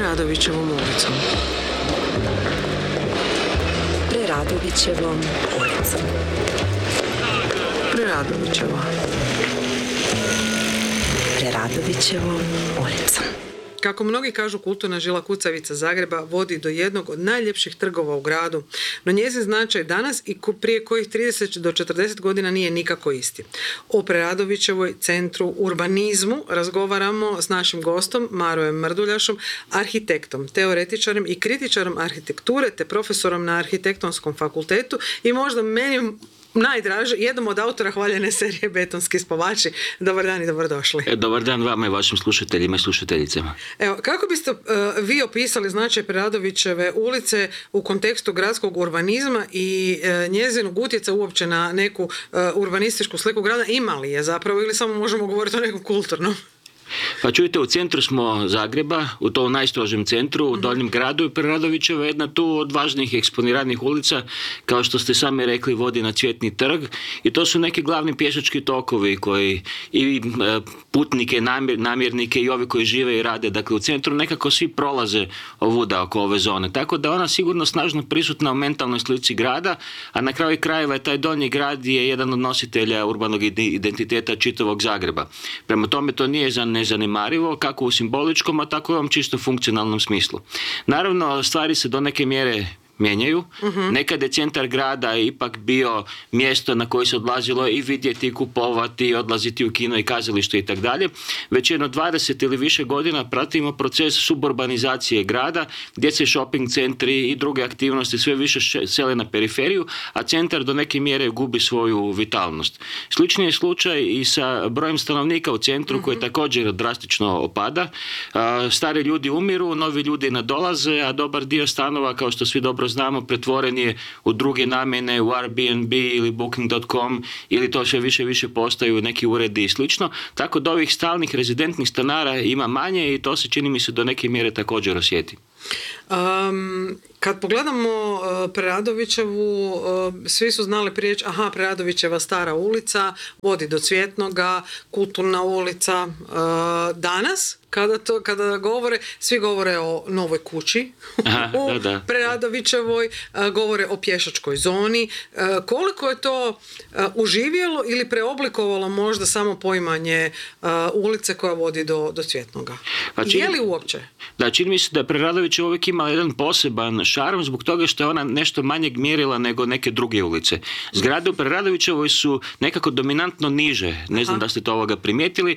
Preradovićevom ulicom. Preradovićevom ulicom. Preradovićeva. Preradovićevom ulicom. Kako mnogi kažu, kulturna žila kucavica Zagreba vodi do jednog od najljepših trgova u gradu, no njezin značaj danas i prije kojih 30 do 40 godina nije nikako isti. O Preradovićevoj, centru, urbanizmu razgovaramo s našim gostom Marojem Mrduljašom, arhitektom, teoretičarem i kritičarom arhitekture te profesorom na Arhitektonskom fakultetu i možda meni najdraže, jednom od autora hvaljene serije Betonski spavači. Dobar dan i dobrodošli. Dobar dan vama i vašim slušateljima i slušateljicama. Evo, kako biste vi opisali značaj Preradovićeve ulice u kontekstu gradskog urbanizma i njezinog utjecaja uopće na neku urbanističku sliku grada? Ima li je zapravo ili samo možemo govoriti o nekom kulturnom? Pa čujte, u centru smo Zagreba, u tom najstrožem centru, u Donjem gradu, i Preradovićeva je jedna tu od važnijih eksponiranih ulica, kao što ste sami rekli, vodi na Cvjetni trg, i to su neki glavni pješački tokovi koji i putnike, namjernike i ovi koji žive i rade, dakle u centru nekako svi prolaze ovuda oko ove zone, tako da ona sigurno snažno prisutna u mentalnoj slici grada, a na kraju krajeva taj Donji grad je jedan od nositelja urbanog identiteta čitavog Zagreba. Prema tome to nije nezanemarivo, kako u simboličkom, a tako i u ovom čisto funkcionalnom smislu. Naravno, stvari se do neke mjere mijenjaju. Nekad je centar grada ipak bio mjesto na koje se odlazilo i vidjeti, i kupovati, i odlaziti u kino i kazalište i tako dalje. Već jedno 20 ili više godina pratimo proces suburbanizacije grada, gdje se shopping centri i druge aktivnosti sve više sele na periferiju, a centar do neke mjere gubi svoju vitalnost. Slični je slučaj i sa brojem stanovnika u centru koji također drastično opada. Stari ljudi umiru, novi ljudi nadolaze, a dobar dio stanova, kao što svi dobro znamo, pretvoren je u druge namjene, u Airbnb ili Booking.com, ili to sve više postaju neki uredi i slično. Tako da ovih stalnih rezidentnih stanara ima manje i to se, čini mi se, do neke mjere također osjeti. Kad pogledamo Preradovićevu, svi su znali prijeći, Preradovićeva stara ulica, vodi do Cvjetnoga, kulturna ulica. Danas, kada govore, svi govore o novoj kući u Preradovićevoj, govore o pješačkoj zoni. Koliko je to uživjelo ili preoblikovalo možda samo poimanje ulice koja vodi do Cvjetnoga? Je li uopće? Da, čini mi se da je Preradovićeva uvijek imala jedan poseban šarm zbog toga što je ona nešto manjeg mjerila nego neke druge ulice. Zgrade u Preradovićevoj su nekako dominantno niže. Ne znam da ste to primijetili.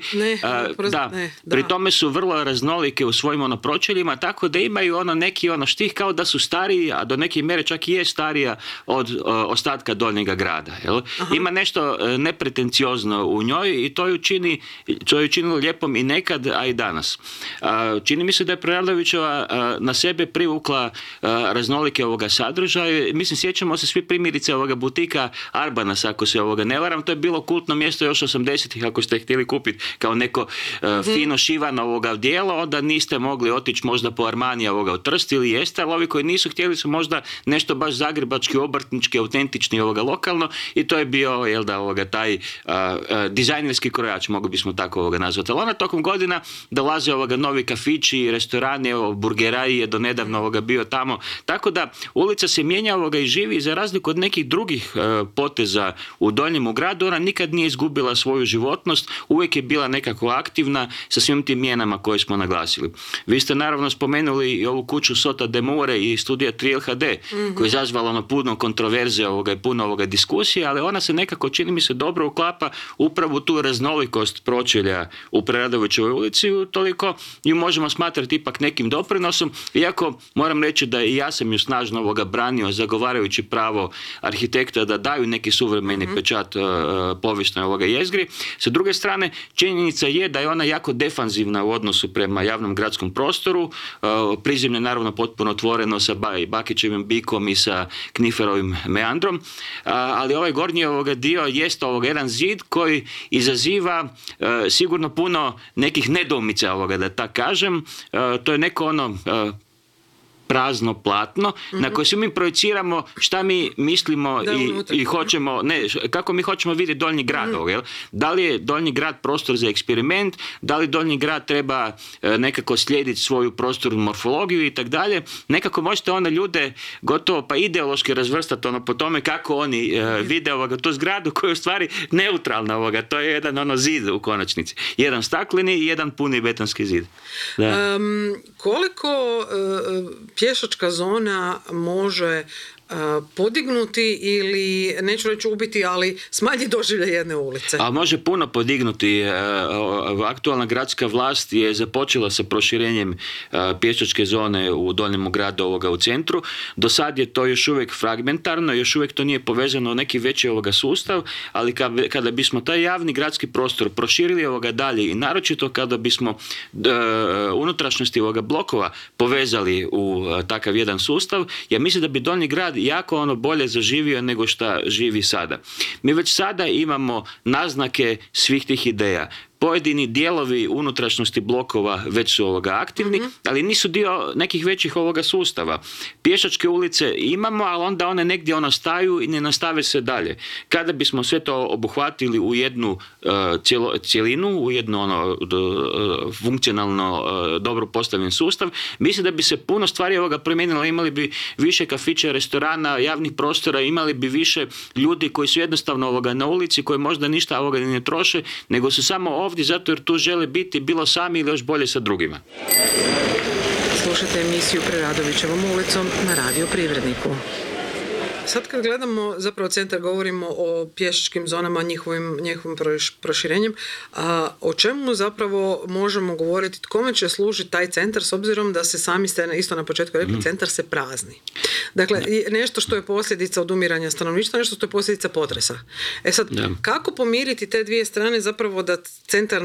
Pri tome su vrlo raznolike u svojim pročeljima, tako da imaju neki štih kao da su stariji, a do neke mjere čak i je starija od ostatka Donjega grada. Jel? Ima nešto nepretenciozno u njoj i to je učinilo lijepom i nekad, a i danas. Čini mi se da je Preradovićeva na sebe privukla raznolike sadržaja. Mislim, sjećamo se svi primjerice butika Arbanas, ako se ne varam, to je bilo kultno mjesto još 80-ih, ako ste htjeli kupiti kao neko fino šivano dijelo, onda niste mogli otići možda po Armanija u Trst ili jeste, ali ovi koji nisu htjeli su možda nešto baš zagrebački, obrtnički, autentični lokalno, i to je bio taj dizajnerski krojač, mogli bismo tako nazvati. Ali ona tokom godina dolaze novi kafići, restorani, burgeraj je do nedavno bio tamo, tako da ulica se mijenja i živi, za razliku od nekih drugih poteza u Donjem gradu. Ona nikad nije izgubila svoju životnost, uvijek je bila nekako aktivna sa svim tim mijenama koje smo naglasili. Vi ste naravno spomenuli i ovu kuću Sota de Mure i studija 3 LHD, koja je izazvala puno kontroverze i puno diskusije, ali ona se nekako, čini mi se, dobro uklapa upravo tu raznolikost pročelja u Preradovićevoj ulici, toliko ju možemo smatrati ipak nekim doprinosom, iako moram reći da i ja sam ju snažno branio, zagovarajući pravo arhitekta da daju neki suvremeni pečat povijesnoj jezgri. Sa druge strane, činjenica je da je ona jako defanzivna u odnosu prema javnom gradskom prostoru. Prizemlje naravno potpuno otvoreno sa Bakićevim bikom i sa Kniferovim meandrom, ali ovaj gornji dio jest jedan zid koji izaziva sigurno puno nekih nedoumica, da tako kažem. To je neko prazno platno na koje svi mi projiciramo šta mi mislimo i hoćemo, kako mi hoćemo vidjeti Donji grad. Jel? Da li je Donji grad prostor za eksperiment, da li Donji grad treba nekako slijediti svoju prostornu morfologiju i tako dalje. Nekako možete onda ljude gotovo pa ideološki razvrstati po tome kako oni vide tu zgradu koja je u stvari neutralna. To je jedan zid u konačnici. Jedan stakleni i jedan puni betonski zid. Da. Koliko pješačka zona može podignuti ili, neću reći ubiti, ali smanji doživljaj jedne ulice? A može puno podignuti. Aktualna gradska vlast je započela sa proširenjem pješačke zone u Donjem gradu u centru. Do sad je to još uvijek fragmentarno, još uvijek to nije povezano u neki veći sustav, ali kada bismo taj javni gradski prostor proširili dalje i naročito kada bismo unutrašnjosti blokova povezali u takav jedan sustav, ja mislim da bi Donji grad jako bolje zaživio nego što živi sada. Mi već sada imamo naznake svih tih ideja. Pojedini dijelovi unutrašnjosti blokova već su aktivni, ali nisu dio nekih većih sustava. Pješačke ulice imamo, ali onda one negdje staju i ne nastave se dalje. Kada bismo sve to obuhvatili u jednu cjelinu, u jednu funkcionalno dobro postavljen sustav, mislim da bi se puno stvari promijenilo. Imali bi više kafića, restorana, javnih prostora, imali bi više ljudi koji su jednostavno na ulici, koji možda ništa ne troše, nego su samo ovdje zato jer tu žele biti bilo sami ili još bolje sa drugima. Slušajte emisiju Preradovićevom ulicom na Radio Privredniku. Sad kad gledamo zapravo centar, govorimo o pješačkim zonama, njihovim proširenjem, o čemu zapravo možemo govoriti, kome će služiti taj centar, s obzirom da se sami ste isto na početku rekli, centar se prazni. Dakle, nešto što je posljedica odumiranja stanovništva, nešto što je posljedica potresa. Sad, kako pomiriti te dvije strane zapravo da centar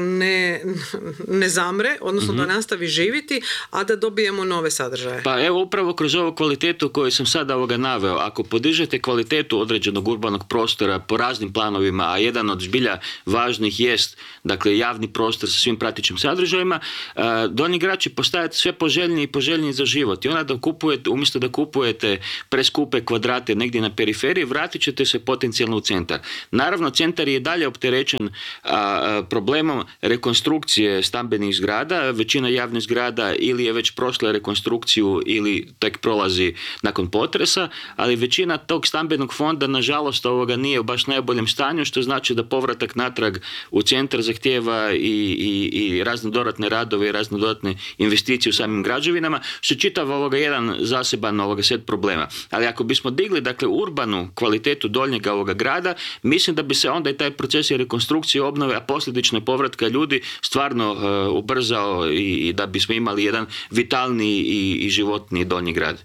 ne zamre, odnosno da nastavi živjeti, a da dobijemo nove sadržaje? Pa evo, upravo kroz ovu kvalitetu koju sam sada naveo, ako podižete kvalitetu određenog urbanog prostora po raznim planovima, a jedan od zbilja važnih jest, dakle, javni prostor sa svim pratećim sadržajima, Donji grad će postajati sve poželjniji i poželjniji za život. I onda umjesto da kupujete preskupe kvadrate negdje na periferiji, vratit ćete se potencijalno u centar. Naravno, centar je dalje opterećen problemom rekonstrukcije stambenih zgrada. Većina javnih zgrada ili je već prošla rekonstrukciju ili tek prolazi nakon potresa, ali većina tog stambenog fonda nažalost nije u baš najboljem stanju, što znači da povratak natrag u centar zahtijeva i razne dodatne radove i razne dodatne investicije u samim građevinama, što čitav jedan zaseban set problema. Ali ako bismo digli, dakle, urbanu kvalitetu Donjega grada, mislim da bi se onda i taj proces rekonstrukcije, obnove, a posljedično povratka ljudi stvarno ubrzao i da bismo imali jedan vitalniji i životniji Donji grad.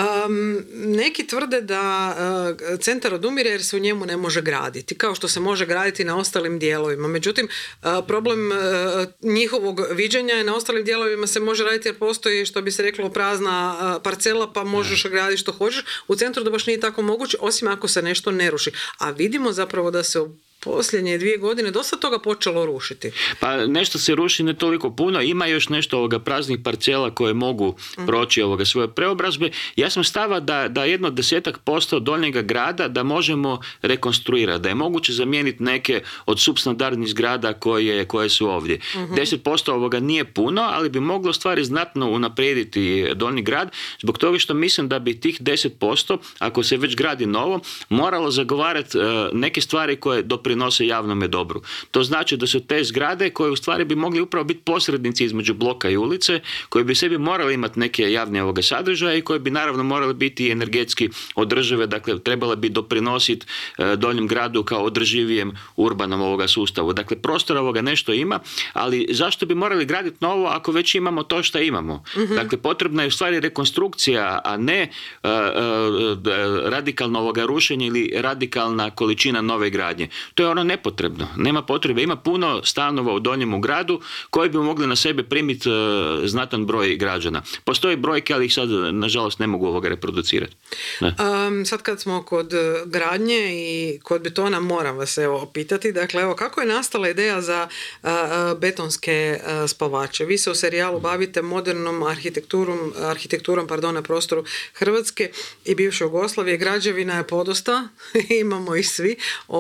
Neki tvrde da centar odumire jer se u njemu ne može graditi, kao što se može graditi na ostalim dijelovima. Međutim, problem njihovog viđenja je na ostalim dijelovima se može raditi jer postoji, što bi se reklo, prazna parcela, pa možeš graditi što hoćeš. U centru da baš nije tako moguće, osim ako se nešto ne ruši. A vidimo zapravo da se posljednje 2 godine dosta toga počelo rušiti. Pa nešto se ruši, ne toliko puno. Ima još nešto praznih parcela koje mogu proći svoje preobrazbe. Ja sam stava da 10% Donjega grada da možemo rekonstruirati, da je moguće zamijeniti neke od substandardnih zgrada koje su ovdje. 10% nije puno, ali bi moglo stvari znatno unaprijediti Donji grad, zbog toga što mislim da bi tih 10%, ako se već gradi novo, moralo zagovarati neke stvari koje doprinose javnome dobru. To znači da su te zgrade koje u stvari bi mogli upravo biti posrednici između bloka i ulice, koje bi sebi morali imati neke javne sadržaje i koje bi naravno morali biti energetski održive, dakle trebale bi doprinositi Donjem gradu kao održivijem urbanom sustavu. Dakle, prostora nešto ima, ali zašto bi morali graditi novo ako već imamo to što imamo? Dakle, potrebna je u stvari rekonstrukcija, a ne radikalno rušenje ili radikalna količina nove gradnje. to je ono nepotrebno. Nema potrebe. Ima puno stanova u Donjem gradu koji bi mogli na sebe primiti znatan broj građana. Postoji brojke, ali ih sad, nažalost, ne mogu ovoga reproducirati. Sad kad smo kod gradnje i kod betona, moram vas pitati, dakle, kako je nastala ideja za betonske spavače? Vi se u serijalu bavite modernom arhitekturom na prostoru Hrvatske i bivše Jugoslavije. Građevina je podosta, imamo ih svi.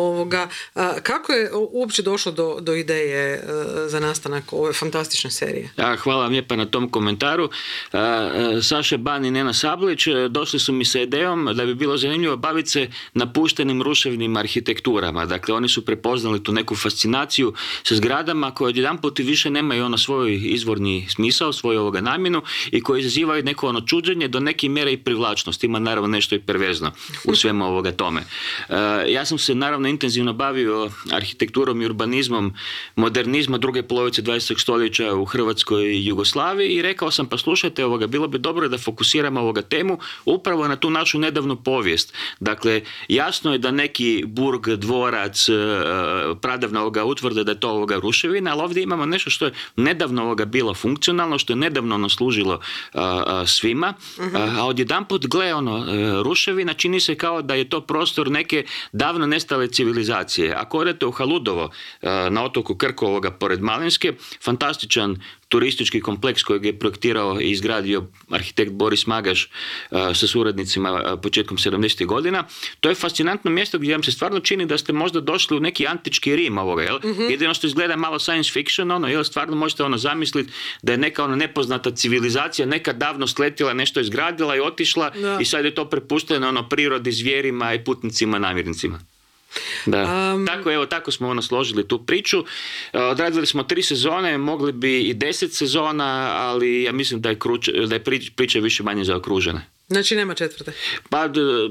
Kako je uopće došlo do ideje za nastanak ove fantastične serije? Hvala vam lijepa na tom komentaru. Saša Ban i Nena Sablić došli su mi sa idejom da bi bilo zanimljivo baviti se napuštenim ruševnim arhitekturama. Dakle, oni su prepoznali tu neku fascinaciju sa zgradama koje odjedanput više nemaju svoj izvorni smisao, svoju namjenu i koji izazivaju neko čuđenje, do neke mjere i privlačnost. Ima naravno nešto i perverzno u svemu tome. Ja sam se naravno intenzivno bavio arhitekturom i urbanizmom modernizma druge polovice 20. stoljeća u Hrvatskoj i Jugoslaviji i rekao sam, pa slušajte, bilo bi dobro da fokusiramo temu upravo na tu našu nedavnu povijest. Dakle, jasno je da neki burg, dvorac, pradavna utvrde da je to ruševina, ali ovdje imamo nešto što je nedavno bilo funkcionalno, što je nedavno služilo svima, a odjedanput gle ruševina, čini se kao da je to prostor neke davno nestale civilizacije. Ako odete u Haludovo na otoku Krku pored Malinske, fantastičan turistički kompleks kojeg je projektirao i izgradio arhitekt Boris Magaš sa suradnicima početkom 70. godina. To je fascinantno mjesto gdje vam se stvarno čini da ste možda došli u neki antički Rim jel? Jedino što izgleda malo science fiction, jel? Stvarno možete zamisliti da je neka nepoznata civilizacija nekad davno sletila, nešto izgradila i otišla i sad je to prepušteno prirodi, zvijerima i putnicima, namirnicima. Da. Tako smo složili tu priču. Odradili smo 3 sezone, mogli bi i 10 sezona, ali ja mislim da je priča više manje zaokružena. Znači nema 4. Pa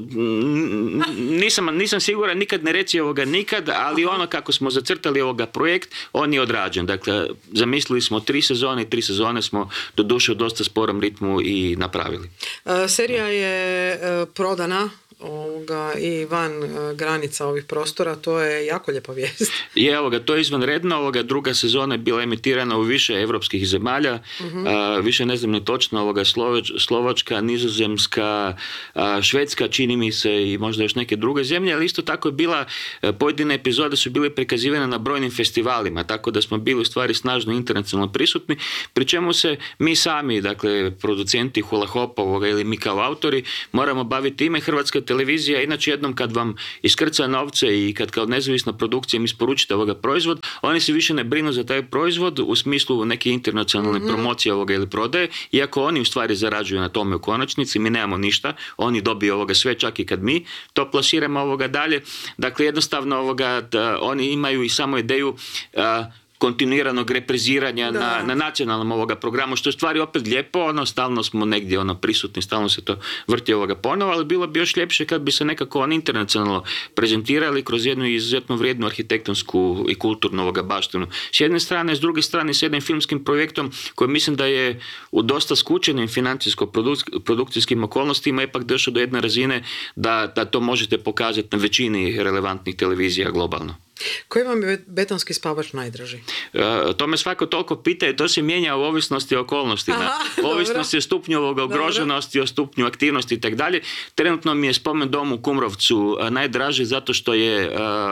nisam siguran, nikad ne reci nikad, ali kako smo zacrtali projekt, on je odrađen. Dakle, zamislili smo 3 sezone i 3 sezone smo doduše u dosta sporom ritmu i napravili. Serija je prodana i van granica ovih prostora, to je jako lijepa vijest. To je izvanredno, druga sezona je bila emitirana u više evropskih zemalja, više ne znam ni točno, Slovačka, Nizozemska, Švedska, čini mi se, i možda još neke druge zemlje, ali isto tako je bila, pojedine epizode su bile prikazivane na brojnim festivalima, tako da smo bili u stvari snažno internacionalno prisutni, pri čemu se mi sami, dakle, producenti Hula Hopa ili mi kao autori, moramo baviti ime. Hrvatska televizija, inače jednom kad vam iskrca novce i kad kao nezavisna produkcija im isporučite proizvod, oni se više ne brinu za taj proizvod u smislu neke internacionalne promocije ili prodaje, iako oni u stvari zarađuju na tome u konačnici, mi nemamo ništa, oni dobiju sve, čak i kad mi to plasiramo dalje. Dakle, jednostavno oni imaju i samo ideju kontinuiranog repriziranja na nacionalnom programu, što je stvari opet lijepo, stalno smo negdje prisutni, stalno se to vrti ponovo, ali bilo bi još ljepše kad bi se nekako internacionalno prezentirali kroz jednu izuzetno vrijednu arhitektonsku i kulturnu baštinu. S jedne strane, s druge strane, s jednim filmskim projektom koji mislim da je u dosta skučenim financijsko-produkcijskim okolnostima ipak došao do jedne razine da to možete pokazati na većini relevantnih televizija globalno. Koji vam je betonski spavač najdraži? To me svako toliko pita i to se mijenja u ovisnosti o okolnostima. Ovisnosti o stupnju ugroženosti, o stupnju aktivnosti i tako dalje. Trenutno mi je Spomen dom u Kumrovcu najdraži zato što je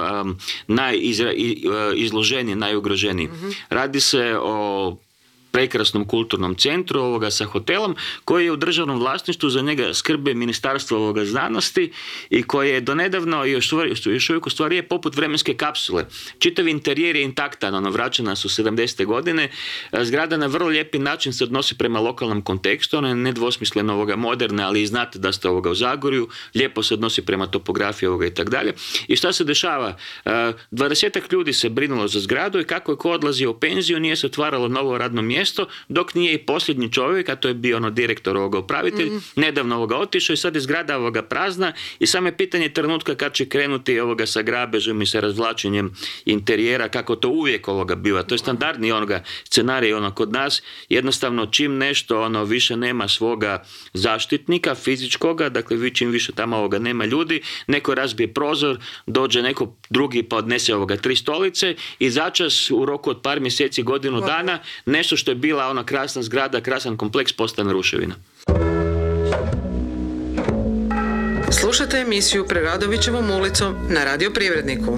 najizloženiji, najugroženiji. Radi se o prekrasnom kulturnom centru sa hotelom koji je u državnom vlasništvu, za njega skrbe Ministarstvo znanosti i koje je donedavno i još uvijek u stvari je poput vremenske kapsule. Čitav interijer je intaktan, vraćena su 70. godine. Zgrada na vrlo lijepi način se odnosi prema lokalnom kontekstu, ona je nedvosmisleno moderna, ali i znate da ste u Zagorju, lijepo se odnosi prema topografiji i tako dalje. I šta se dešava? 20 ljudi se brinulo za zgradu i kako je ko odlazio u penziju, nije se otvaralo novo radno mjesto mjesto, dok nije i posljednji čovjek, a to je bio direktor upravitelj, nedavno otišao i sad je zgrada prazna i samo je pitanje trenutka kad će krenuti sa grabežom i sa razvlačenjem interijera, kako to uvijek biva. To je standardni scenarij kod nas. Jednostavno čim nešto više nema svoga zaštitnika fizičkoga, dakle čim više tamo nema ljudi, neko razbije prozor, dođe neko drugi pa odnese 3 stolice i začas u roku od par mjeseci, godinu dana, nešto što je bila krasna zgrada, krasan kompleks postane ruševina. Slušajte emisiju Preradovićevom ulicom na Radio Privredniku.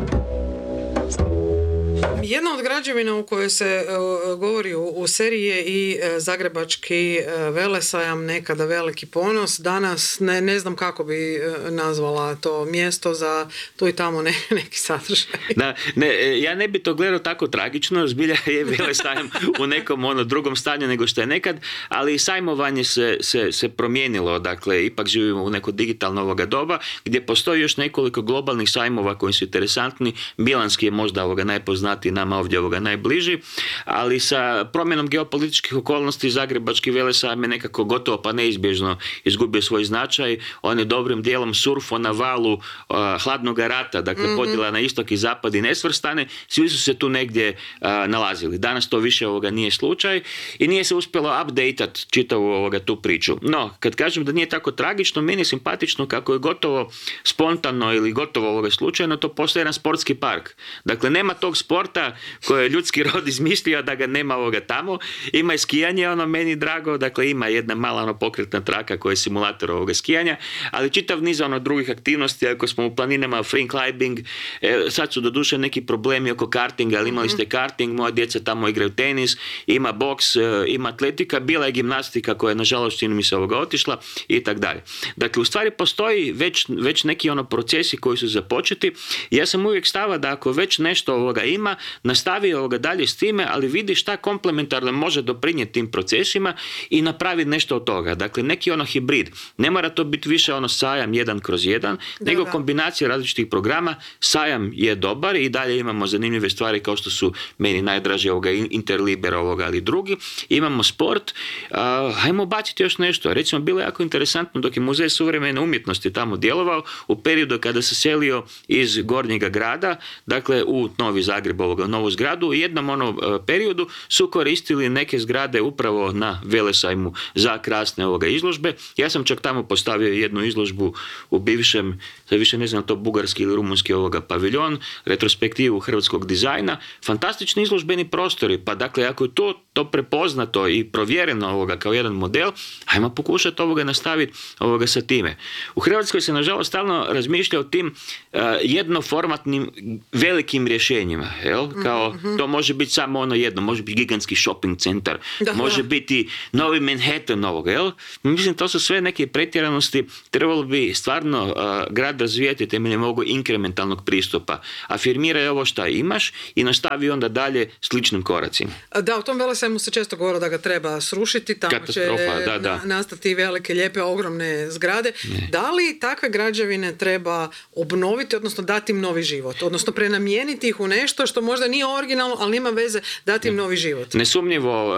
Jedna od građevina u kojoj se govori u seriji je i zagrebački velesajam, nekada veliki ponos. Danas ne znam kako bi nazvala to mjesto za tu i tamo neki sadržaj. Da, ja ne bi to gledao tako tragično, zbilja je velesajam u nekom drugom stanju nego što je nekad, ali sajmovanje se promijenilo, dakle ipak živimo u neko digitalno doba gdje postoji još nekoliko globalnih sajmova koji su interesantni. Milanski je možda najpoznatiji, nama ovdje najbliži, ali sa promjenom geopolitičkih okolnosti zagrebački velesajam je nekako gotovo pa neizbježno izgubio svoj značaj. On je dobrim dijelom surfo na valu hladnog rata, dakle podjela na istok i zapad i nesvrstane, svi su se tu negdje nalazili. Danas to više nije slučaj i nije se uspjelo updateat čitavu tu priču. No, kad kažem da nije tako tragično, meni je simpatično kako je gotovo spontano ili gotovo slučajno to postoji jedan sportski park. Dakle, nema tog sporta koje je ljudski rod izmislio da ga nema tamo. Ima i skijanje, meni drago, dakle ima jedna mala pokretna traka koja je simulator skijanja, ali čitav niz drugih aktivnosti, ako smo u planinama, free climbing, sad su doduše neki problemi oko kartinga, ali imali ste karting, moja djeca tamo igraju tenis, ima boks, ima atletika, bila je gimnastika koja je nažalost čini mi se otišla i tak dalje. Dakle, u stvari postoji već neki procesi koji su započeti. Ja sam uvijek stava da ako već nešto ima, nastavi dalje s time, ali vidi šta komplementarno može doprinijeti tim procesima i napravi nešto od toga. Dakle, neki hibrid. Ne mora to biti više sajam 1/1, nego kombinacija različitih programa. Sajam je dobar i dalje imamo zanimljive stvari kao što su meni najdraže Interliber ali drugi. Imamo sport. Hajmo baciti još nešto. Recimo, bilo je jako interesantno dok je Muzej suvremene umjetnosti tamo djelovao u periodu kada se selio iz Gornjega grada, dakle u Novi Zagreb, novu zgradu, u jednom periodu su koristili neke zgrade upravo na velesajmu za krasne izložbe. Ja sam čak tamo postavio jednu izložbu u bivšem, više ne znam to bugarski ili rumunski paviljon, retrospektivu hrvatskog dizajna, fantastični izložbeni prostori, pa dakle ako je to prepoznato i provjereno kao jedan model, hajmo pokušati nastaviti sa time. U Hrvatskoj se nažalost stalno razmišlja o tim jednoformatnim velikim rješenjima, kao to može biti samo jedno, može biti gigantski shopping centar, može biti novi Manhattan Mislim, to su sve neke pretjeranosti, trebalo bi stvarno grad razvijati temeljem ovog inkrementalnog pristupa. Afirmiraj ovo šta imaš i nastavi onda dalje sličnim koracima. Da, u tom velesajmu se često govori da ga treba srušiti, tamo će nastati velike, lijepe, ogromne zgrade. Ne. Da li takve građevine treba obnoviti, odnosno dati im novi život, odnosno prenamijeniti ih u nešto što možda nije originalno, ali nema veze, dati im novi život? Nesumnjivo,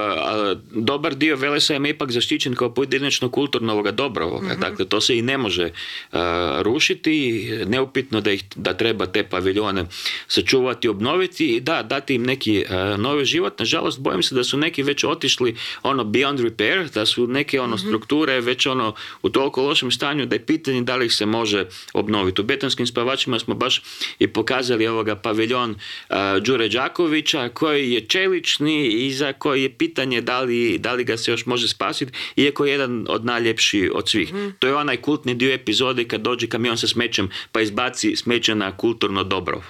dobar dio velesajma je ipak zaštićen kao pojedinačno kulturno dobro. Dakle, to se i ne može rušiti. Neupitno da treba te paviljone sačuvati, obnoviti i dati im neki novi život. Nažalost, bojim se da su neki već otišli beyond repair, da su neke strukture već u toliko lošem stanju da je pitanje da li ih se može obnoviti. U Betonskim spavačima smo baš i pokazali paviljon Đure Đakovića koji je čelični i za koji je pitanje da li ga se još može spasiti, iako je jedan od najljepših od svih. To je onaj kultni dio epizode kad dođe kamion sa smećem pa izbaci smeće na kulturno dobro.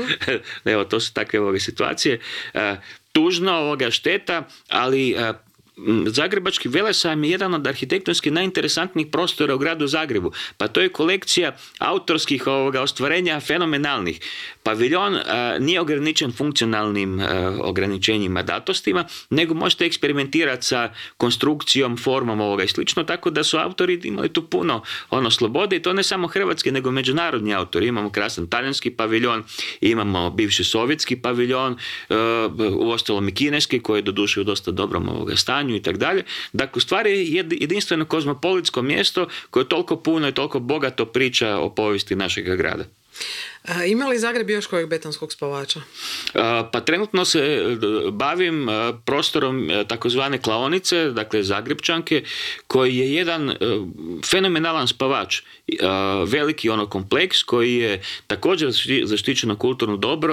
Evo, to su takve situacije. Tužno šteta, ali Zagrebački Velesajam je jedan od arhitektonski najinteresantnijih prostora u gradu Zagrebu. Pa to je kolekcija autorskih ostvarenja fenomenalnih. Paviljon nije ograničen funkcionalnim ograničenjima, datostima, nego možete eksperimentirati sa konstrukcijom, formom ovoga i slično, tako da su autori imali tu puno slobode i to ne samo hrvatski, nego međunarodni autori. Imamo krasan talijanski paviljon, imamo bivši sovjetski paviljon, uostalom i kineski koji je doduše u dosta dobrom stanju i tako dalje. Dakle, u stvari je jedinstveno kozmopolitsko mjesto koje toliko puno i toliko bogato priča o povijesti našeg grada. Ima li Zagreb još kojeg betonskog spavača? Pa trenutno se bavim prostorom takozvane klaonice, dakle Zagrebčanke, koji je jedan fenomenalan spavač. Veliki kompleks koji je također zaštićeno kulturno dobro,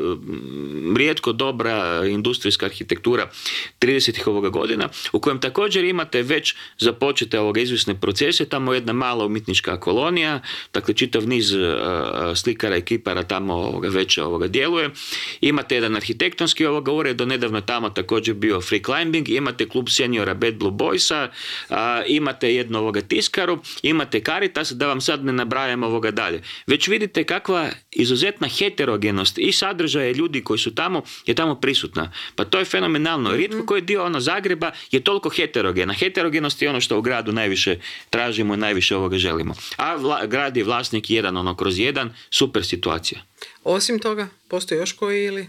rijetko dobra industrijska arhitektura 30. godina, u kojem također imate već započete izvisne procese, tamo jedna mala umjetnička kolonija, dakle čitav niz slikara i kipara tamo već djeluje. Imate jedan arhitektonski ured, do nedavno tamo također bio free climbing, imate klub seniora Bad Blue Boysa, imate jednu tiskaru, imate Caritas, da vam sad ne nabrajam dalje. Već vidite kakva izuzetna heterogenost i sadržaje ljudi koji su tamo je tamo prisutna. Pa to je fenomenalno. Rijetko koji dio Zagreba je toliko heterogena. Heterogenost je ono što u gradu najviše tražimo i najviše želimo. A grad je vlasnik 1/1, super situacija. Osim toga, postoji još koji ili...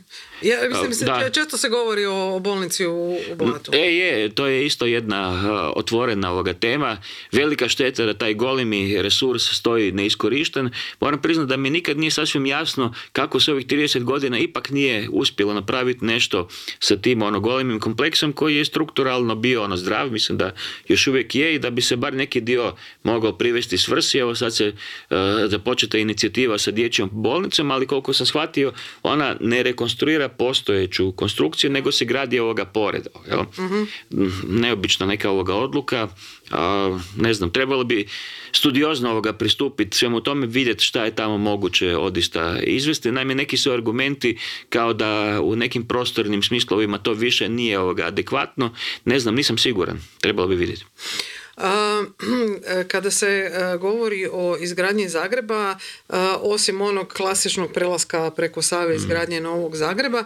često se govori o bolnici u Blatu. To je isto jedna otvorena tema. Velika šteta da taj golemi resurs stoji neiskorišten. Moram priznati da mi nikad nije sasvim jasno kako se ovih 30 godina ipak nije uspjelo napraviti nešto sa tim golemim kompleksom koji je strukturalno bio zdrav, mislim da još uvijek je, i da bi se bar neki dio mogao privesti svrsi. Evo sad se započeta inicijativa sa dječjom bolnicom, ali koliko sam shvatio, ona ne rekonstruira postojeću konstrukciju, nego se gradi pored. Neobična neka odluka. Ne znam, trebalo bi studiozno pristupiti svemu tome, vidjeti šta je tamo moguće odista izvesti. Naime, neki su argumenti kao da u nekim prostornim smislovima to više nije adekvatno. Ne znam, nisam siguran. Trebalo bi vidjeti. Kada se govori o izgradnji Zagreba, osim onog klasičnog prelaska preko Save, izgradnje Novog Zagreba,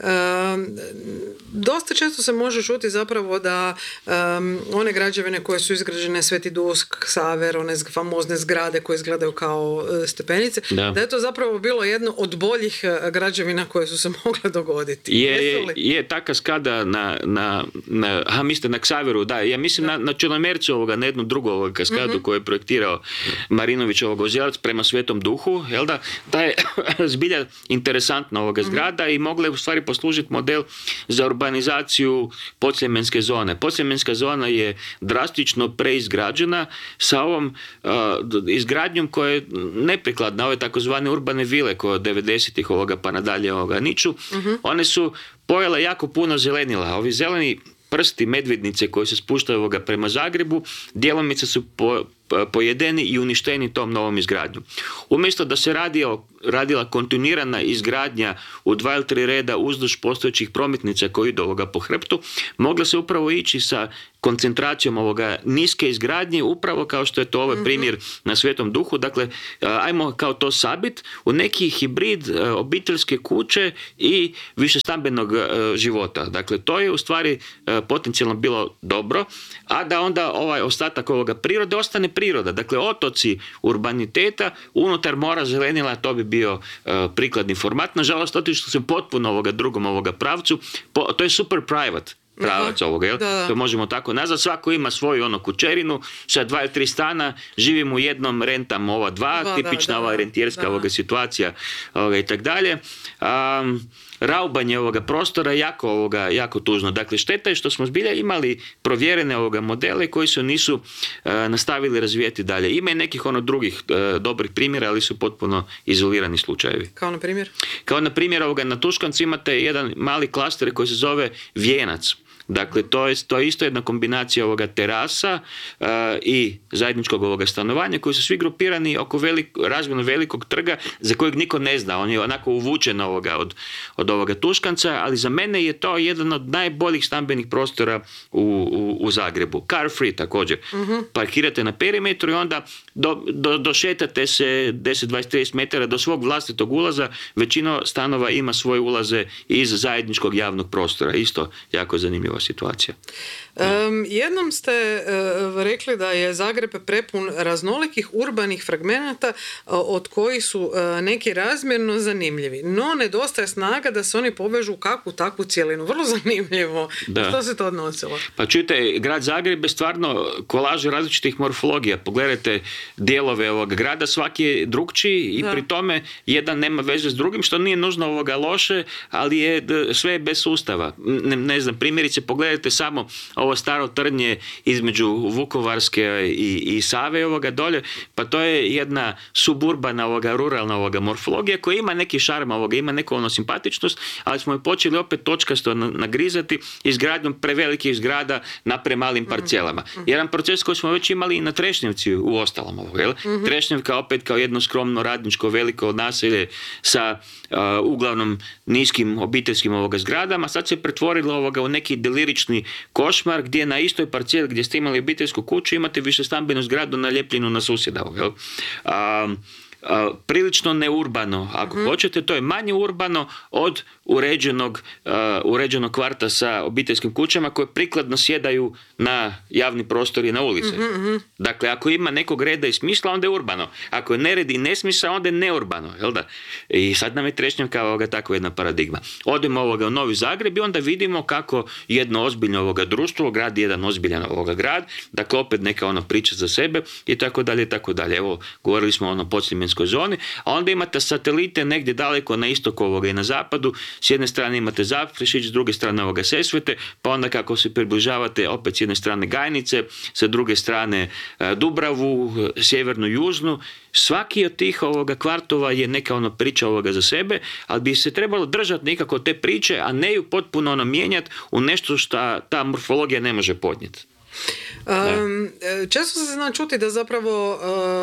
dosta često se može čuti zapravo da one građevine koje su izgrađene Sveti Dusk, Ksaver, one famozne zgrade koje izgledaju kao stepenice, da je to zapravo bilo jedno od boljih građevina koje su se mogle dogoditi. Je ta kaskada mislite na Ksaveru, da, ja mislim na Črnomercu na jednu drugu kaskadu koju je projektirao Marinović Ozjelac prema Svetom Duhu, jel da? Ta je zbilja interesantna zgrada i mogla je u stvari poslužiti model za urbanizaciju podsljemenske zone. Podsljemenska zona je drastično preizgrađena sa ovom izgradnjom koja je neprikladna, ove takozvane urbane vile koje od 90-ih pa nadalje niču. One su pojele jako puno zelenila. Ovi zeleni prsti medvednice koji se spuštaju prema Zagrebu, djelomice su pojedeni i uništeni tom novom izgradnjom. Umjesto da se radila kontinuirana izgradnja u 2 ili 3 reda uzduž postojećih prometnica koji idu po hrbtu, mogla se upravo ići sa koncentracijom niske izgradnje, upravo kao što je to ovaj primjer na Svetom Duhu. Dakle, ajmo kao to sabit u neki hibrid obiteljske kuće i višestambenog života. Dakle, to je u stvari potencijalno bilo dobro, a da onda ostatak prirode ostane priroda. Dakle, otoci urbaniteta unutar mora zelenila, to bi bio prikladni format. Nažalost, otišli smo potpuno drugom pravcu. To je super private pravac ovoga, jel? To možemo tako nazvati. Svako ima svoju kućerinu sa 2 ili 3 stana, živimo u jednom, rentam ova 2, tipična rentijerska situacija i tak dalje. Raubanje prostora je jako tužno. Dakle, šteta je što smo zbilja imali provjerene modele koji se nisu nastavili razvijeti dalje. Ima i nekih drugih dobrih primjera, ali su potpuno izolirani slučajevi. Kao na primjer? Kao na primjer, na Tuškancu imate jedan mali klaster koji se zove Vijenac. Dakle, to je isto jedna kombinacija ovoga terasa i zajedničkog ovoga stanovanja koji su svi grupirani oko razmjerno velikog trga za kojeg niko ne zna. On je onako uvučen od ovoga Tuškanca, ali za mene je to jedan od najboljih stambenih prostora u Zagrebu. Car free također. Parkirate na perimetru i onda došetate se 10, 20, 30 metara do svog vlastitog ulaza. Većina stanova ima svoje ulaze iz zajedničkog javnog prostora. Isto jako zanimljiva situacija. Jednom ste rekli da je Zagreb prepun raznolikih urbanih fragmenata od kojih su neki razmjerno zanimljivi. No, nedostaje snaga da se oni povežu u kakvu takvu cjelinu. Vrlo zanimljivo. Da. Što se to odnosilo? Pa čujte, grad Zagreb je stvarno kolaž različitih morfologija. Pogledajte dijelove ovog grada, svaki je drugčiji i pri tome jedan nema veze s drugim, što nije nužno loše, ali je sve bez sustava. Ne znam, primjerice, pogledajte samo ovo staro trnje između Vukovarske i Save ovoga dolje, pa to je jedna suburbana ruralna morfologija koja ima neki šarm ima neku simpatičnost, ali smo je počeli opet točkasto nagrizati izgradnjom prevelikih zgrada na premalim parcelama. Jedan proces koji smo već imali i na Trešnjevci u ostalom Trešnjevka opet kao jedno skromno radničko veliko naselje sa uglavnom niskim obiteljskim zgradama, sad se pretvorilo u neki delirični košmar gdje na istoj parceli gdje ste imali obiteljsku kuću imate višestambenu zgradu nalijepljenu na susjeda. Prilično neurbano, ako hoćete, to je manje urbano od uređenog kvarta sa obiteljskim kućama koje prikladno sjedaju na javni prostor i na ulice. Dakle, ako ima nekog reda i smisla, onda je urbano. Ako je nered i nesmisla, onda je neurbano. Jel da? I sad nam je Trešnjevka takva jedna paradigma. Odemo u Novi Zagreb i onda vidimo kako jedno ozbiljno društvo gradi jedan ozbiljan grad, dakle opet neka priča za sebe i tako dalje, i tako dalje. Evo, govorili smo o podsljemenskom zoni, a onda imate satelite negdje daleko na istoku i na zapadu. S jedne strane imate Zaprešić, s druge strane Sesvete, pa onda kako se približavate opet s jedne strane Gajnice, sa druge strane Dubravu, sjevernu, južnu. Svaki od tih kvartova je neka priča za sebe, ali bi se trebalo držati nekako te priče, a ne ju potpuno mijenjati u nešto što ta morfologija ne može podnijeti. Često se zna čuti da zapravo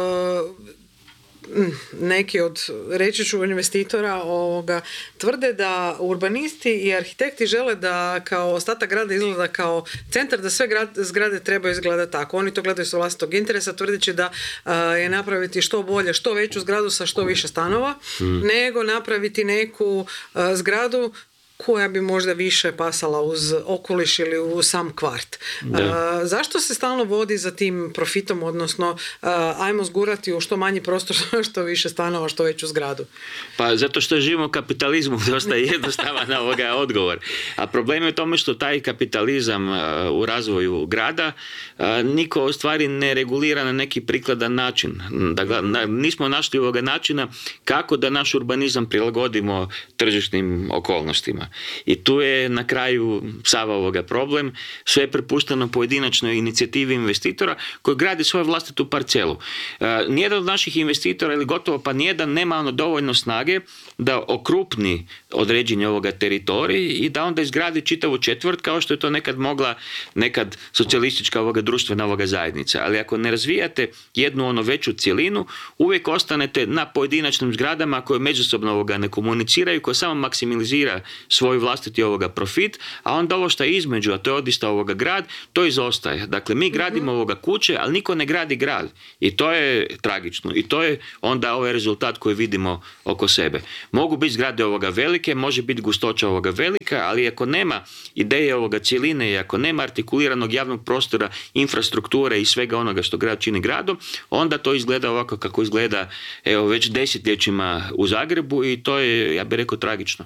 neki od, reći ću, investitora tvrde da urbanisti i arhitekti žele da kao ostatak grada izgleda kao centar, da sve zgrade trebaju izgledati tako. Oni to gledaju sa vlastitog interesa, tvrdeći da je napraviti što bolje, što veću zgradu sa što više stanova, nego napraviti neku zgradu koja bi možda više pasala uz okoliš ili u sam kvart. Zašto se stalno vodi za tim profitom, odnosno ajmo zgurati u što manji prostor, što više stanova, što veću zgradu? Pa zato što živimo u kapitalizmu, dosta je jednostavan odgovor. A problem je u tome što taj kapitalizam u razvoju grada niko u stvari ne regulira na neki prikladan način. Dakle, nismo našli načina kako da naš urbanizam prilagodimo tržišnim okolnostima. I tu je na kraju sav problem. Sve je prepušteno pojedinačnoj inicijativi investitora koji gradi svoju vlastitu parcelu. Nijedan od naših investitora, ili gotovo pa nijedan, nema dovoljno snage da okrupni određenje teritorij i da onda izgradi čitavu četvrt kao što je to nekad mogla socijalistička društvena zajednica. Ali ako ne razvijate jednu veću cjelinu, uvijek ostanete na pojedinačnim zgradama koje međusobno ne komuniciraju, koje samo maksimalizira svoj vlastiti profit, a onda ovo što je između, a to je odista grad, to izostaje. Dakle, mi gradimo kuće, ali niko ne gradi grad. I to je tragično. I to je onda ovaj rezultat koji vidimo oko sebe. Mogu biti zgrade velike, može biti gustoća velika, ali ako nema ideje cjeline i ako nema artikuliranog javnog prostora, infrastrukture i svega onoga što grad čini gradom, onda to izgleda ovako kako izgleda već desetljećima u Zagrebu i to je, ja bih rekao, tragično.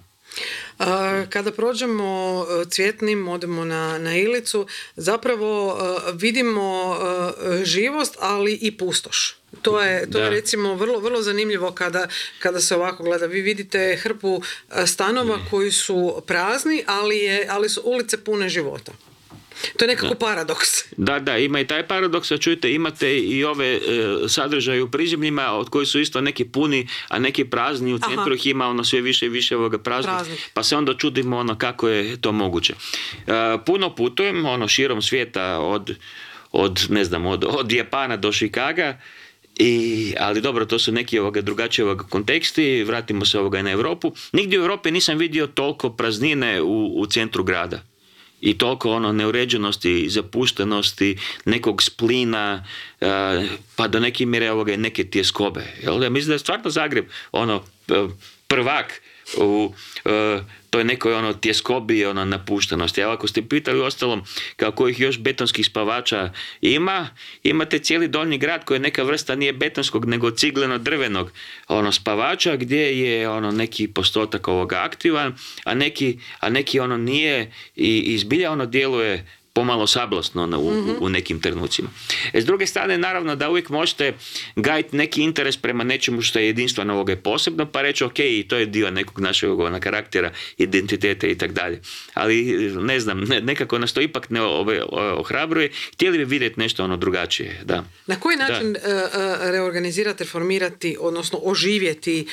Kada prođemo Cvjetnim, odemo na Ilicu, zapravo vidimo živost, ali i pustoš. To je recimo vrlo, vrlo zanimljivo kada se ovako gleda. Vi vidite hrpu stanova koji su prazni, ali su ulice pune života. To je nekako paradoks. Da, ima i taj paradoks, a čujte, imate i ove sadržaje u prizemljima od koji su isto neki puni, a neki prazni, u centru ih ima ono sve više i više ovoga praznih, pa se onda čudimo ono kako je to moguće. Puno putujem ono širom svijeta od Japana do Chicaga, ali dobro, to su neki drugačiji konteksti, vratimo se na Europu. Nigdje u Europi nisam vidio toliko praznine u centru grada. I toliko neuređenosti, zapuštenosti, nekog splina, pa do neke mjere neke tjeskobe. Ja mislim da je stvarno Zagreb prvak u toj nekoj tjeskobi, napuštenosti. Evo, ako ste pitali ostalom kako ih još betonskih spavača imate cijeli Donji grad koji je neka vrsta nije betonskog nego cigleno-drvenog spavača gdje je neki postotak aktivan, a neki nije i zbilja djeluje pomalo sablasno u nekim trenucima. S druge strane, naravno da uvijek možete gajiti neki interes prema nečemu što je jedinstveno posebno, pa reći ok, i to je dio nekog našeg karaktera, identiteta i tako dalje. Ali, ne znam, nekako nas to ipak ne ohrabruje. Htjeli bi vidjeti nešto drugačije. Da. Na koji način reorganizirati, reformirati, odnosno oživjeti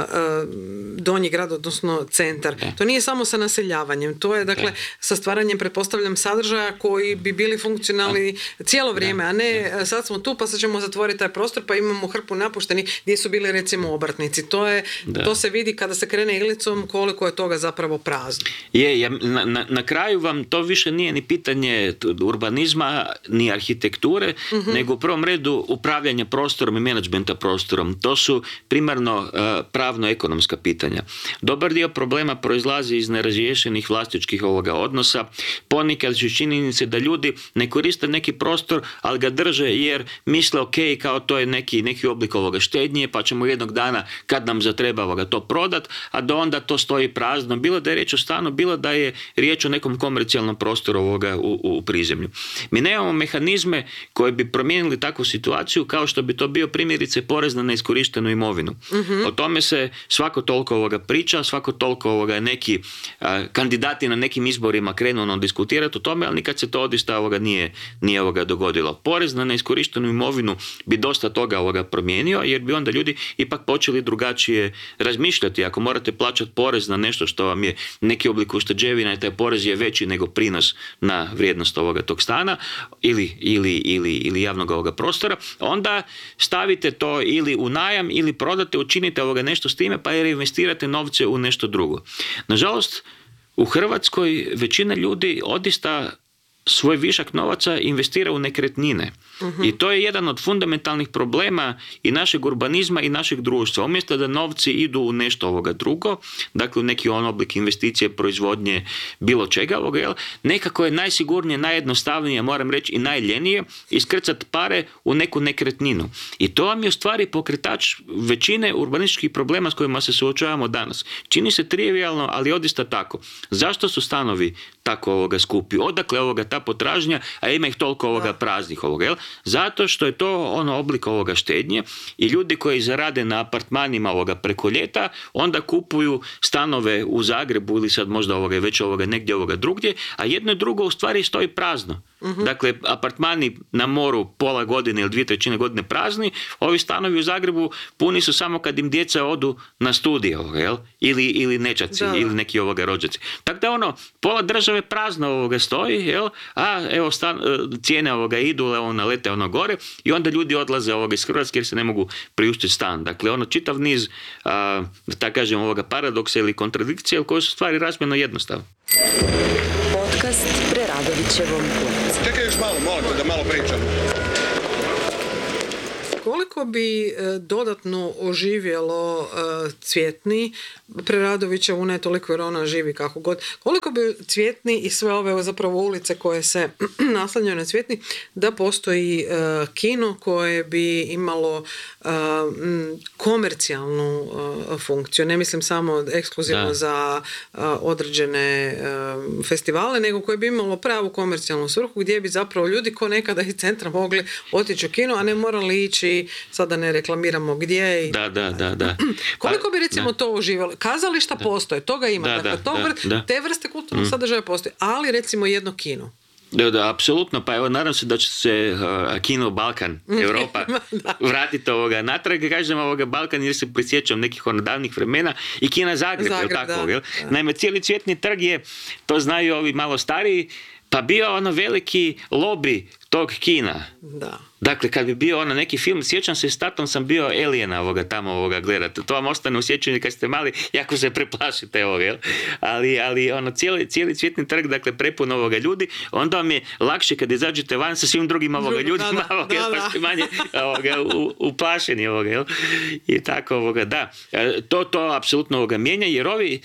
Donji grad, odnosno centar? Da. To nije samo sa naseljavanjem, to je sa stvaranjem, pretpostavljam, sadržaja koji bi bili funkcionalni cijelo vrijeme, a ne sad smo tu pa sad ćemo zatvoriti taj prostor pa imamo hrpu napuštenih gdje su bili recimo obrtnici. To se vidi kada se krene Ilicom koliko je toga zapravo prazno. Na kraju vam to više nije ni pitanje urbanizma ni arhitekture, nego u prvom redu upravljanja prostorom i menadžmenta prostorom. To su primarno pravno-ekonomska pitanja. Dobar dio problema proizlazi iz nerazriješenih vlasničkih odnosa. Ponekad su činjenice da ljudi ne koriste neki prostor, ali ga drže jer misle ok, kao to je neki oblik štednje, pa ćemo jednog dana kad nam zatreba to prodat, a da onda to stoji prazno. Bilo da je riječ o stanu, bilo da je riječ o nekom komercijalnom prostoru u prizemlju. Mi nemamo mehanizme koji bi promijenili takvu situaciju kao što bi to bio primjerice porez na neiskorištenu imovinu. O tome se svako toliko priča, svako toliko neki kandidati na nekim izborima krenu diskutirati o tome, ali nikad se to odista nije dogodilo. Porez na neiskorištenu imovinu bi dosta toga promijenio, jer bi onda ljudi ipak počeli drugačije razmišljati. Ako morate plaćati porez na nešto što vam je neki oblik ušteđevina i taj porez je veći nego prinos na vrijednost tog stana ili javnog prostora, onda stavite to ili u najam ili prodate, učinite nešto s time pa reinvestirate novce u nešto drugo. Nažalost, u Hrvatskoj većina ljudi odista svoj višak novaca investira u nekretnine. I to je jedan od fundamentalnih problema i našeg urbanizma i našeg društva. Umjesto da novci idu u nešto drugo, dakle u neki oblik investicije, proizvodnje, bilo čega, nekako je najsigurnije, najjednostavnije, moram reći i najljenije, iskrcati pare u neku nekretninu. I to vam je u stvari pokretač većine urbanističkih problema s kojima se suočavamo danas. Čini se trivijalno, ali odista tako. Zašto su stanovi tako skupi? Odakle ta potražnja, a ima ih toliko praznih Zato što je to oblik štednje i ljudi koji zarade na apartmanima preko ljeta, onda kupuju stanove u Zagrebu ili sad možda već negdje drugdje, a jedno i drugo u stvari stoji prazno. Dakle, apartmani na moru pola godine ili 2/3 godine prazni, ovi stanovi u Zagrebu puni su samo kad im djeca odu na studije, ili nečaci, ili neki rođaci. Tako da pola države prazno stoji, a evo cijene idu, lete gore i onda ljudi odlaze iz Hrvatske jer se ne mogu priuštiti stan. Dakle, čitav niz, da kažem, paradoksa ili kontradikcija u kojoj su stvari razmjerno jednostavne. Podcast Preradovićevom ulicom. Čekaj još malo, molim te da malo pričam. Koliko bi dodatno oživjelo Cvjetni, Preradovićevu ne toliko jer ona živi kako god, koliko bi Cvjetni i sve ove zapravo ulice koje se naslanjaju na Cvjetni, da postoji kino koje bi imalo komercijalnu funkciju. Ne mislim samo ekskluzivno za određene festivale, nego koje bi imalo pravu komercijalnu svrhu gdje bi zapravo ljudi ko nekada iz centra mogli otići u kino, a ne morali ići, sada ne reklamiramo gdje. Da. Koliko bi recimo to uživalo? Kazališta postoje, toga ima. Te vrste kulturnog sadržaja postoje, ali recimo jedno kino. Da, apsolutno, pa evo, nadam se da će se kino Balkan, Europa, vratiti natrag, kažem Balkan, jer se prisjećam nekih davnih vremena, i kina Zagreb, jel tako? Jel? Naime, cijeli Cvjetni trg je, to znaju ovi malo stariji, pa bio veliki lobby tog kina. Da. Dakle, kad bi bio neki film, sjećam se, s tatom sam bio Aliena tamo gledati. To vam ostane u sjećanju kad ste mali, jako se preplašite jel? Ali cijeli Cvjetni trg, dakle, prepun ljudi, onda vam je lakše kad izađete van sa svim drugim ljudima, pa ste manje uplašeni jel? I tako, da. To apsolutno mijenja, jer ovi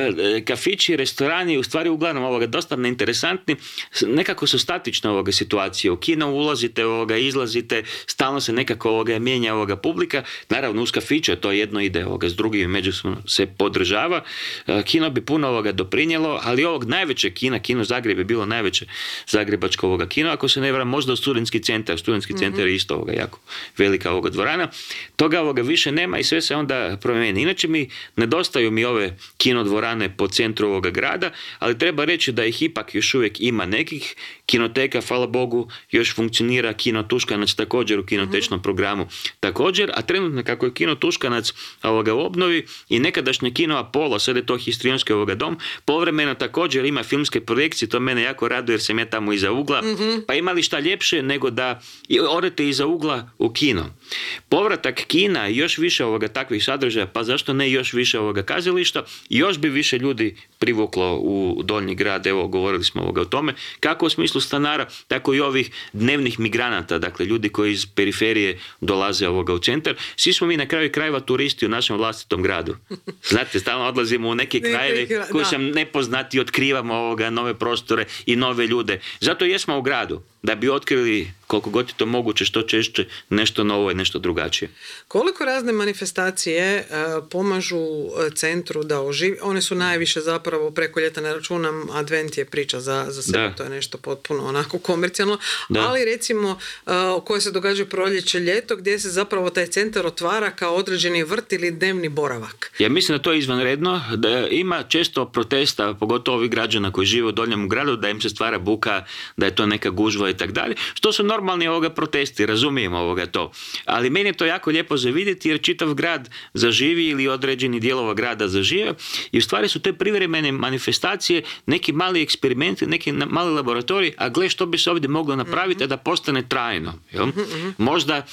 kafići, restorani, u stvari uglavnom dosta neinteresantni, nekako su statične situacije. U kino ulazite, izlazite, stalno se nekako mijenja publika. Naravno, uz kafiće to jedno ide s drugim, međusobno se podržava. Kino bi puno doprinijelo, ali ovog najvećeg kino Zagreb je bilo najveće zagrebačko kino, ako se ne varam, možda studentski centar. Studentski centar je isto jako velika dvorana. Toga više nema i sve se onda promijeni. Inače nedostaju mi ove kino dvorane po centru ovoga grada, ali treba reći da ih ipak još uvijek ima nekih. Kinoteka, hvala Bogu, još funkcionira, Kino Tuškanac također u kinotečnom programu također, a trenutno kako je Kino Tuškanac u obnovi i nekadašnje Kino Apollo, sad je to histrijonski dom, povremeno također ima filmske projekcije, to mene jako raduje jer sam ja tamo iza ugla, pa ima li šta ljepše nego da odete iza ugla u kino. Povratak kina i još više takvih sadržaja, pa zašto ne još više kazališta, još bi više ljudi privuklo u Donji grad, evo govorili smo o tome, kako u smislu stanara, tako i ovih dnevnih migranata, dakle ljudi koji iz periferije dolaze u centar. Svi smo mi na kraju krajeva turisti u našem vlastitom gradu. Znate, stalno odlazimo u neke krajeve koji sam nepoznati, otkrivamo nove prostore i nove ljude. Zato jesmo u gradu, da bi otkrili koliko god je to moguće što češće nešto novo i nešto drugačije. Koliko razne manifestacije pomažu centru da oživi? One su najviše zapravo preko ljeta, ne računam, Advent je priča za sebe, to je nešto potpuno onako komercijalno, ali recimo koje se događa proljeće, ljeto, gdje se zapravo taj centar otvara kao određeni vrt ili dnevni boravak. Ja mislim da to je izvanredno, da ima često protesta, pogotovo ovih građana koji žive u Donjem gradu, da im se stvara buka, da je to neka gužva i tako dalje, što su normalni protesti, razumijemo to. Ali meni je to jako lijepo za vidjeti jer čitav grad zaživi ili određeni dijelova grada zažive i u stvari su te privremene manifestacije neki mali eksperimenti, neki mali laboratoriji, a gle što bi se ovdje moglo napraviti da postane trajno. Jel? Možda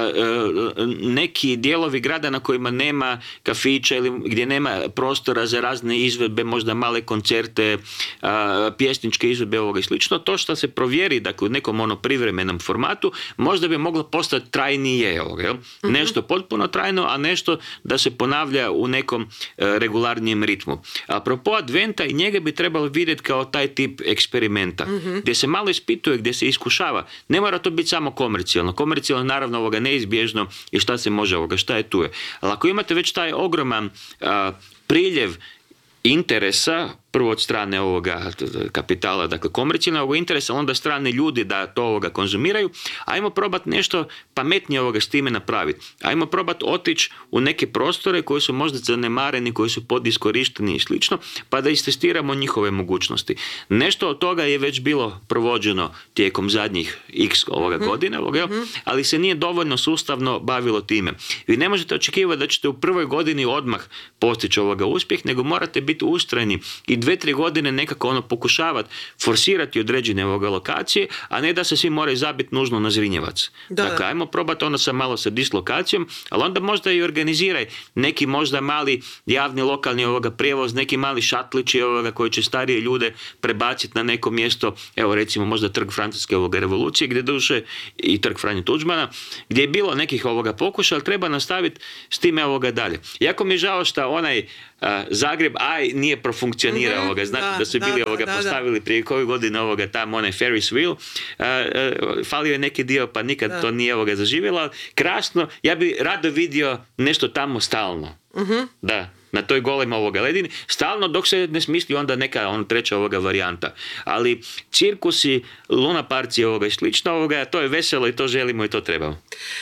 neki dijelovi grada na kojima nema kafića ili gdje nema prostora za razne izvedbe, možda male koncerte, pjesničke izvedbe i slično, to što se provjeri, dakle u nekom privremenom formatu, možda bi moglo postati trajnije, nešto potpuno trajno, a nešto da se ponavlja u nekom regularnijem ritmu. Apropo Adventa, i njega bi trebalo vidjeti kao taj tip eksperimenta, gdje se malo ispituje, gdje se iskušava. Ne mora to biti samo komercijalno. Komercijalno naravno neizbježno i šta se može, šta je tu je. Ali ako imate već taj ogroman priljev interesa, prvo od strane ovoga kapitala, dakle komercijalnog interesa, onda strane ljudi da to konzumiraju, ajmo probati nešto pametnije s time napraviti. Ajmo probati otići u neke prostore koji su možda zanemareni, koji su podiskorišteni i slično, pa da istestiramo njihove mogućnosti. Nešto od toga je već bilo provođeno tijekom zadnjih x godina, ali se nije dovoljno sustavno bavilo time. Vi ne možete očekivati da ćete u prvoj godini odmah postići uspjeh, nego morate biti ustrajni i 2-3 godine nekako pokušavati forsirati određene lokacije, a ne da se svi moraju zabiti nužno na Zrinjevac. Dakle, ajmo probati malo sa dislokacijom, ali onda možda i organiziraj neki možda mali javni lokalni prijevoz, neki mali šatlići koji će starije ljude prebaciti na neko mjesto, evo recimo možda trg Francuske revolucije, gdje duše i trg Franje Tuđmana, gdje je bilo nekih pokušaja, ali treba nastaviti s time dalje. Jako mi je žao što onaj Zagreb nije profunkcionirao, znate da su bili postavili prije koju godinu tamo onaj Ferris wheel, falio je neki dio pa nikad to nije zaživjelo, krasno, ja bi rado vidio nešto tamo stalno, da, na toj golem ledini, stalno dok se ne smisli onda neka treća varijanta, ali cirkusi, lunaparci i slično, to je veselo i to želimo i to trebamo.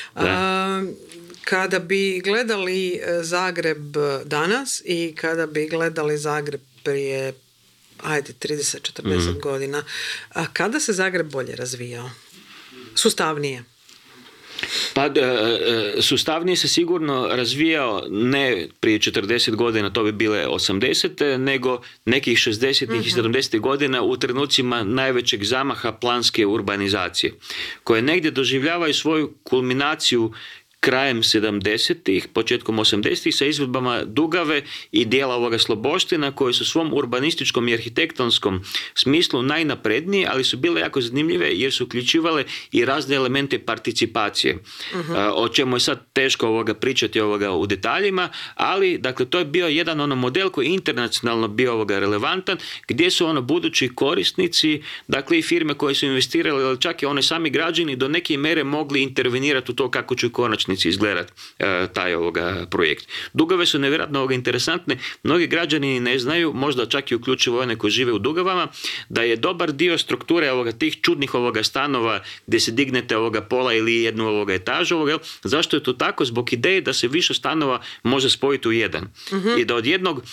Kada bi gledali Zagreb danas i kada bi gledali Zagreb prije 30-40 godina. A kada se Zagreb bolje razvijao? Sustavnije? Pa sustavnije se sigurno razvijao ne prije 40 godina, to bi bile 80, nego nekih 60. i 70. godina u trenucima najvećeg zamaha planske urbanizacije, koje negdje doživljavaju svoju kulminaciju krajem 70-ih, početkom 80-ih sa izvedbama Dugave i dijela ovoga Sloboština, koji su u svom urbanističkom i arhitektonskom smislu najnapredniji, ali su bile jako zanimljive jer su uključivale i razne elemente participacije, o čemu je sad teško pričati u detaljima, ali dakle to je bio jedan model koji je internacionalno bio relevantan, gdje su budući korisnici, dakle i firme koje su investirale, ali čak i oni sami građani do neke mjere mogli intervenirati u to kako će konačnici izgledati taj projekt. Dugave su nevjerojatno interesantne. Mnogi građani ne znaju, možda čak i uključivo one koji žive u Dugavama, da je dobar dio strukture tih čudnih stanova gdje se dignete pola ili jednu etažu. Zašto je to tako? Zbog ideje da se više stanova može spojiti u jedan. I da od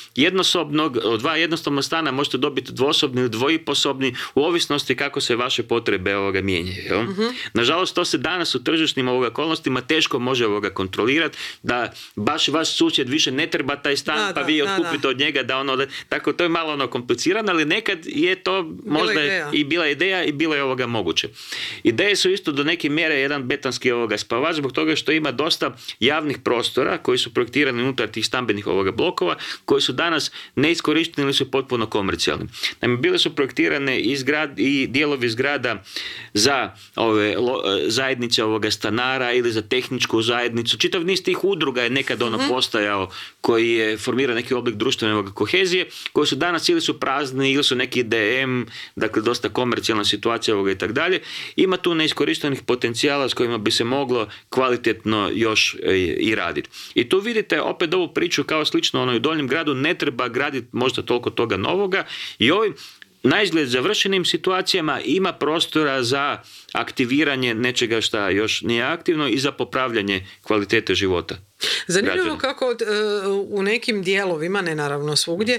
od dva jednostavna stana možete dobiti dvosobni ili dvojiposobni u ovisnosti kako se vaše potrebe mijenjaju. Nažalost, to se danas u tržišnim okolnostima teško može kontrolirati, da baš vaš susjed više ne treba taj stan, pa vi otkupite od njega da tako to je malo komplicirano, ali nekad je to možda i bila ideja i bilo je moguće. Ideje su isto do neke mjere jedan betonski spavač, zbog toga što ima dosta javnih prostora koji su projektirani unutar tih stambenih blokova, koji su danas neiskorišteni ili su potpuno komercijalni. Naime, bile su projektirane i dijelovi zgrada za zajednice stanara ili za tehničku zajednicu. Čitav niz tih udruga je nekad postojao koji je formirao neki oblik društvene kohezije, koji su danas ili su prazni ili su neki DM, dakle dosta komercijalna situacija i tako dalje. Ima tu neiskorištenih potencijala s kojima bi se moglo kvalitetno još i raditi. I tu vidite opet ovu priču kao slično u Donjem gradu, ne treba graditi možda toliko toga novoga i ovim naizgled završenim situacijama ima prostora za aktiviranje nečega šta još nije aktivno i za popravljanje kvalitete života. Zanimljivo kako u nekim dijelovima, ne naravno svugdje,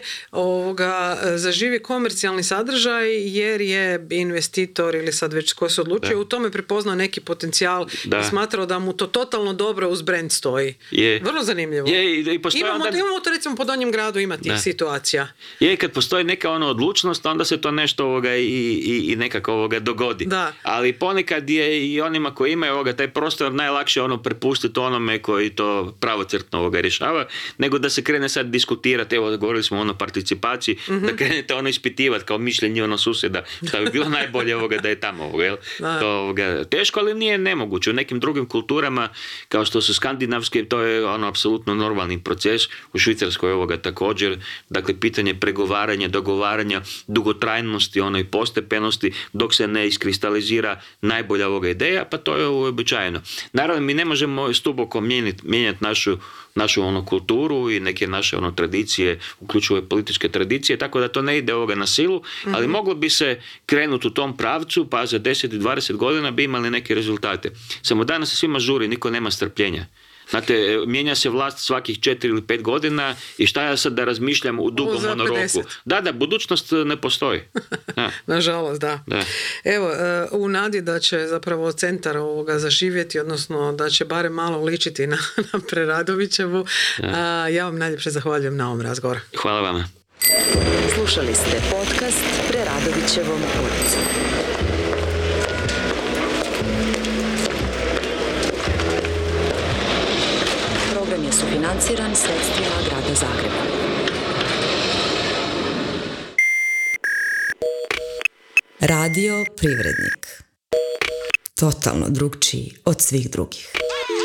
zaživi komercijalni sadržaj jer je investitor ili sad već ko se odlučuje u tome prepoznao neki potencijal i smatrao da mu to totalno dobro uz brand stoji. Vrlo zanimljivo. Imamo to recimo po Donjem gradu ima tih situacija. Kad postoji neka odlučnost, onda se to nešto i nekako dogodi. Da. Ali ponekad je i onima koji imaju taj prostor najlakše prepustiti onome koji to pravocrtno rješava, nego da se krene sad diskutirati, evo govorili smo o participaciji, da krenete ispitivati kao mišljenje susjeda, šta bi bilo najbolje da je tamo. To teško, ali nije nemoguće. U nekim drugim kulturama, kao što su skandinavske, to je apsolutno normalni proces. U Švicarskoj također, dakle pitanje pregovaranja, dogovaranja, dugotrajnosti, postepenosti, dok se ne iskristalizira najbolja ideja, pa to je uobičajeno. Naravno, mi ne možemo stuboko mijenjati našu kulturu i neke naše tradicije, uključuju političke tradicije, tako da to ne ide na silu, ali moglo bi se krenuti u tom pravcu, pa za 10 i 20 godina bi imali neke rezultate. Samo danas se svima žuri, niko nema strpljenja. Znate, mijenja se vlast svakih 4 ili 5 godina i šta ja sad da razmišljam u dugom roku. Da, budućnost ne postoji. Nažalost, da. Evo, u nadi da će zapravo centar ovoga zaživjeti, odnosno da će barem malo ličiti na Preradovićevu, ja vam najljepše zahvaljujem na ovom razgovoru. Hvala vama. Slušali ste podcast Preradovićevom ulicom. Sufinanciran sredstvima Grada Zagreba. Radio Privrednik. Totalno drugčiji od svih drugih.